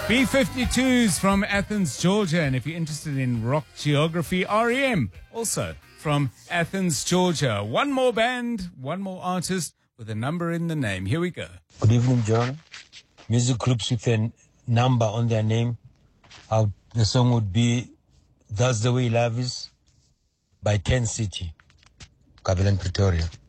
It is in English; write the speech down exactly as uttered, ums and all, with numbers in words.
B fifty-twos from Athens, Georgia. And if you're interested in rock geography, R E M also from Athens, Georgia. One more band, one more artist with a number in the name. Here we go. Good evening, John. Music groups with a number on their name. How the song would be That's the Way Love Is by Ten City, Kavilan, Pretoria.